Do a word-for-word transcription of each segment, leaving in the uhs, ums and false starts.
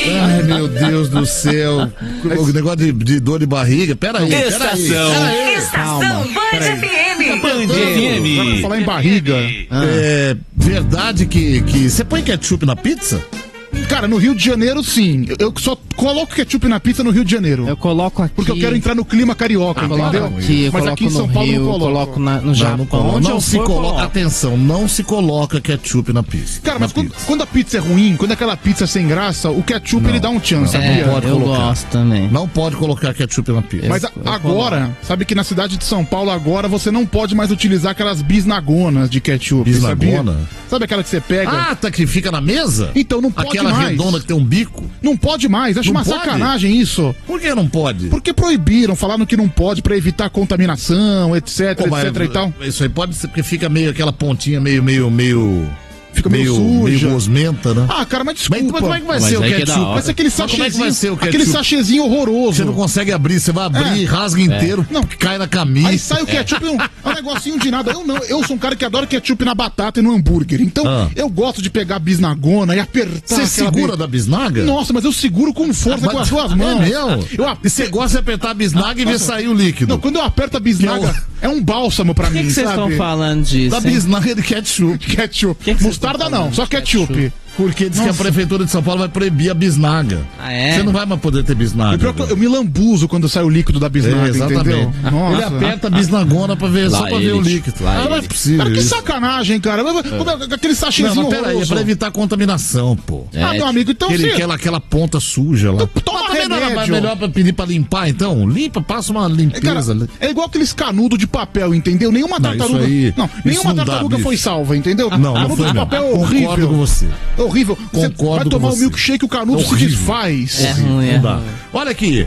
Ai, meu Deus do céu. O negócio de, de dor de barriga. Pera aí, pera aí. Estação. Estação Band F M. Band F M. Pra falar em barriga. Ah. É verdade que, que você põe ketchup na pizza? Cara, no Rio de Janeiro, sim. Eu só coloco ketchup na pizza no Rio de Janeiro. Eu coloco aqui. Porque eu quero entrar no clima carioca, eu entendeu? Aqui, eu Mas aqui em São Paulo Rio, não coloco. coloco na, no Japão. Não, não, Onde não eu se for, coloca, coloco. atenção, não se coloca ketchup na pizza. Cara, mas na quando, pizza. quando a pizza é ruim, quando é aquela pizza sem graça, o ketchup Não, ele dá um chance, não, sabia? não pode eu colocar. gosto também. Não pode colocar ketchup na pizza. Mas a- Eu- eu agora, coloco. sabe que na cidade de São Paulo agora você não pode mais utilizar aquelas bisnagonas de ketchup, Bisnagona? sabia? Sabe aquela que você pega? Ah, tá que fica na mesa? Então não pode Aquela mais. redonda que tem um bico? Não pode mais, acho Não uma pode? sacanagem isso. Por que não pode? Porque proibiram, falaram que não pode pra evitar contaminação, etc, Pô, mas etc e tal. Isso aí pode ser porque fica meio aquela pontinha meio, meio, meio... Fica meio, meio, suja. meio gosmenta, né? Ah, cara, mas desculpa. Mas como é que vai Mas ser o aí que é da ketchup? hora. Vai ser aquele Mas como é que sachezinho, vai ser o aquele ketchup? sachezinho horroroso. Você não consegue abrir, você vai abrir, É. rasga inteiro, Não. cai na camisa. Aí sai o ketchup, é um, é um negocinho de nada. Eu não, eu sou um cara que adora ketchup na batata e no hambúrguer. Então, Ah. eu gosto de pegar a bisnagona e apertar. Você aquela segura bis- da bisnaga? Nossa, mas eu seguro com força Mas- com as duas mãos. É mesmo? Eu ap- E você gosta de apertar a bisnaga e ver Nossa. sair o líquido? Não, quando eu aperto a bisnaga, Que é um bálsamo pra Por mim, que que vocês sabe? estão falando disso? Da hein? bisnaga de ketchup. Ketchup. que que vocês Mostarda estão não, falando só de ketchup. ketchup? Porque diz que a Nossa. prefeitura de São Paulo vai proibir a bisnaga. Ah, é? Você não vai mais poder ter E bisnaga. pior que eu, velho. eu me lambuzo quando sai o líquido da bisnaga, É, exatamente. entendeu? Nossa. Ele aperta a bisnagona pra ver, só Lá pra ver ele, o líquido. lá Ah, não é ele. possível Cara, que isso. sacanagem, cara. Mas- como é- Aquele Não, sachezinho mas peraí, é horroroso. pra evitar contaminação, pô. É, Ah, meu amigo, então Aquele, você... aquela, aquela ponta suja lá. toma Mas também não era remédio. melhor pra pedir pra limpar, então? Limpa, passa uma É, cara, limpeza. é igual aqueles canudos de papel, entendeu? Nenhuma Não, isso tartaruga. aí- não, isso nenhuma não dá, tartaruga bicho. foi salva, entendeu? Não, não Canudo foi de não. papel é Concordo horrível. com você. É horrível. Você Concordo vai com tomar um você. milkshake, o canudo É se horrível. desfaz. É ruim, é Não dá. ruim. Olha aqui,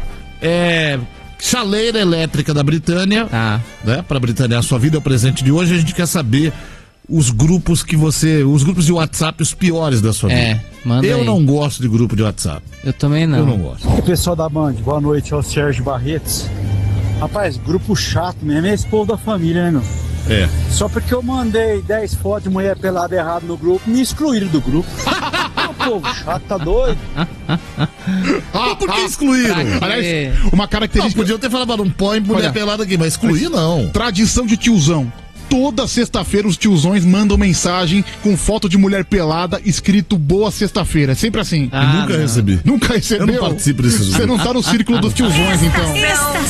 é, chaleira elétrica da Britânia, Tá. né? Pra Britânia, a sua vida é o presente de hoje. A gente quer saber os grupos que você, os grupos de WhatsApp, os piores da sua vida. É, manda Eu aí. não gosto de grupo de WhatsApp. Eu também não. Eu não gosto. E pessoal da Band, boa noite, é o Sérgio Barretos. Rapaz, grupo chato mesmo, é esse povo da família, né, meu? É. Só porque eu mandei dez fotos de mulher pelada errado no grupo, me excluíram do grupo. O povo chato, tá doido? Ah, por que excluíram? Aliás, uma Não, característica... podiam ter falado, não põe mulher Olha, pelada aqui, mas excluir não. Tradição de tiozão. Toda sexta-feira os tiozões mandam mensagem com foto de mulher pelada escrito Boa Sexta-feira. É sempre assim. Ah, Nunca não. recebi. Nunca recebeu? Eu não participo desses Você não tá no círculo dos tiozões, então. Estação